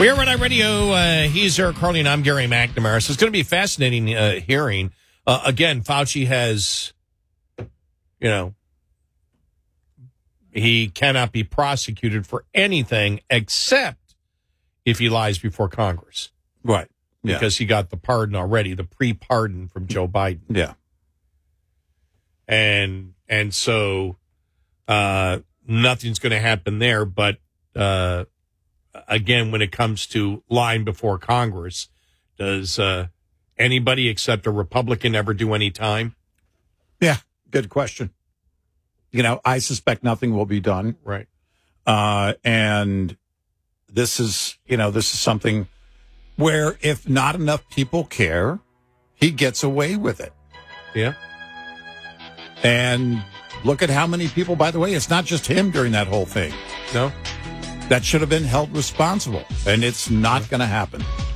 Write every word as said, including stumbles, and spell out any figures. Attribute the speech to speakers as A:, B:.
A: We are Red Eye Radio. Uh, he's Eric Carly, and I'm Gary McNamara. So it's going to be a fascinating uh, hearing. Uh, again, Fauci has, you know, he cannot be prosecuted for anything except if he lies before Congress.
B: Right. Yeah.
A: Because he got the pardon already, the pre-pardon from Joe Biden.
B: Yeah.
A: And and so uh, nothing's going to happen there. But uh, again, when it comes to lying before Congress, does uh, anybody except a Republican ever do any time?
B: Yeah. Good question. You know, I suspect nothing will be done.
A: Right.
B: Uh, and this is, you know, this is something where if not enough people care, he gets away with it.
A: Yeah.
B: And look at how many people, by the way, it's not just him during that whole thing.
A: No.
B: That should have been held responsible. And it's not going to happen.